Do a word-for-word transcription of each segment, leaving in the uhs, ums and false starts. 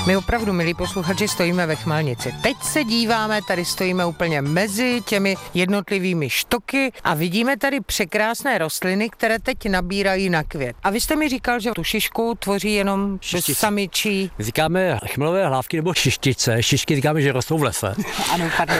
My opravdu, milí posluchači, stojíme ve chmelnici. Teď se díváme, tady stojíme úplně mezi těmi jednotlivými štoky a vidíme tady překrásné rostliny, které teď nabírají na květ. A vy jste mi říkal, že tu šišku tvoří jenom Šištice. samičí. Říkáme chmelové hlávky nebo šištice. Šišky říkáme, že rostou v lese. Ano, pardon.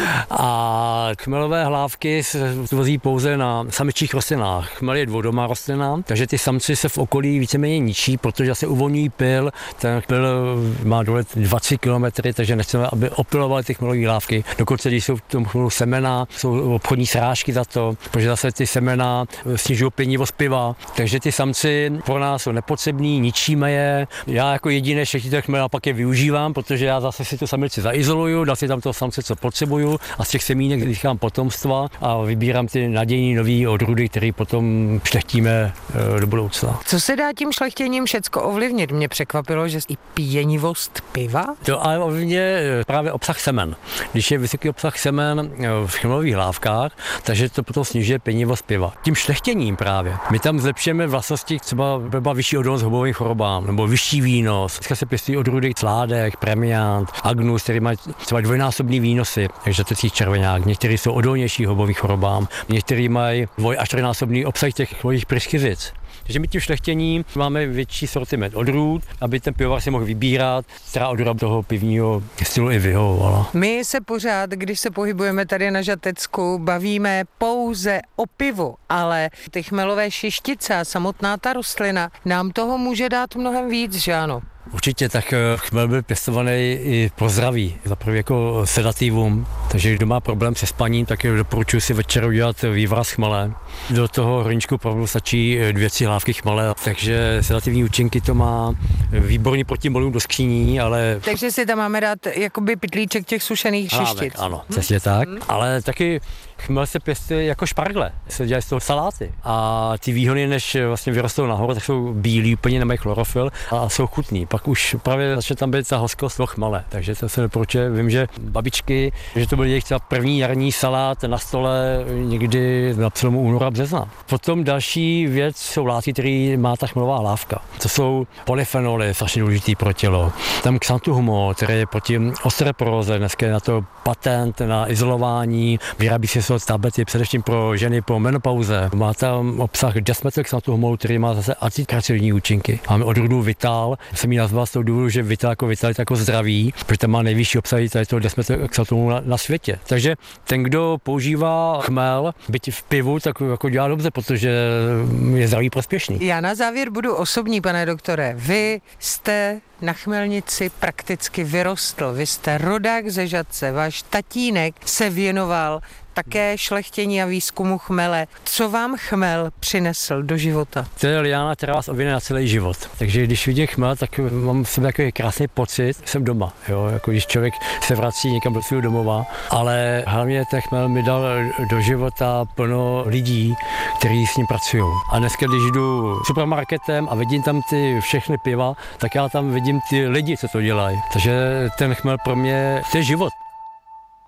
A chmelové hlávky se tvoří pouze na samičích rostlinách. Chmel je dvoudomá rostlina, takže ty samci se v okolí víceméně ničí, protože se uvolňují pyl. Ten pyl má dolet dvacet kilometrů, takže nechceme, aby opylovali ty chmelové hlávky. Dokonce, když jsou v tom chmelu semena, jsou obchodní srážky za to, protože zase ty semena snižují pěnivost piva. Takže ty samci pro nás jsou nepotřební, ničíme je. Já jako jediný všechny těch chmel pak je využívám, protože já zase si tu samici zaizoluju, dám si tam toho samce, co potřebuju, a z těch semínek získám potomstva a vybírám ty nadějný nový odrůdy, které potom šlechtíme do budoucna. Co se dá tím šlechtěním všecko ovlivnit? Mě překvapilo, že i pěnivost piva? To ale ovlivňuje právě obsah semen. Když je vysoký obsah semen v chmelových hlávkách, takže to potom snižuje pěnivost piva. Tím šlechtěním právě. My tam zlepšujeme vlastnosti, třeba byla vyšší odolnost hubovým chorobám, nebo vyšší výnos. Dneska se pěstují odrůdy sládek, premiant, agnus, který mají třeba dvojnásobný výnosy, takže to je červeňák. Někteří jsou odolnější hubovým chorobám, někteří mají dvoj až trojnásobný obsah těch chmelových pryskyřic. Takže my tím šlechtěním máme větší sortiment odrůd, aby ten pivovar si mohl vybírat, která odrůda toho pivního stylu i vyhovovala. My se pořád, když se pohybujeme tady na Žatecku, bavíme pouze o pivu, ale ty chmelové šištice a samotná ta rostlina nám toho může dát mnohem víc, že ano? Určitě, tak chmel byl pěstovaný i pro zdraví, zaprvé jako sedativum, takže kdo má problém se spaním, tak doporučuji si večer udělat vývraz chmele. Do toho hrníčku opravdu stačí dvě, tři hlávky chmele, takže sedativní účinky to má, výborně proti molům do skříní, ale... Takže si tam máme dát jakoby pytlíček těch sušených šištic. Ano, přesně hmm. tak, hmm. ale taky chmel se pěstuje jako špargle, se dělají z toho saláty a ty výhony, než vlastně vyrostou nahoru, tak jsou bílí, úplně nemají chlorofyl a jsou chutný. Pak už právě začne tam být ta hořkost toho chmele, takže to se neporučuje. Vím, že babičky, že to byl jejich třeba první jarní salát na stole někdy na přelomu února a března. Potom další věc jsou látky, které má ta chmelová hlávka. To jsou polyfenoly, strašně důležitý pro tělo. Tam xanthumo, který je proti osteoporóze, dneska je na to patent na izolování, vyrábí se z tablety především pro ženy po menopauze. Má tam obsah desmetylxanthumo, který má zase antikarcinogenní účinky. Máme odrůdu Vital, jsem ji nazval z toho důvodu, že Vital jako vitalita jako zdraví, protože tam má nejvyšší obsah tady toho desmetylxanthumo na, na světě. Takže ten, kdo používá chmel, byť v pivu, tak jako dělá dobře, protože je zdraví prospěšný. Já na závěr budu osobní, pane doktore. Vy jste na chmelnici prakticky vyrostl. Vy jste rodák ze Žatce, váš tatínek se věnoval také šlechtění a výzkumu chmele. Co vám chmel přinesl do života? To je liána, která vás obvine na celý život. Takže když vidím chmel, tak mám v sobě takový krásný pocit, jsem doma. Jo? Jako když člověk se vrací někam do svého domova, ale hlavně ten chmel mi dal do života plno lidí, kteří s ním pracují. A dneska, když jdu supermarketem a vidím tam ty všechny piva, tak já tam vidím ty lidi, co to dělají. Takže ten chmel pro mě, to je život.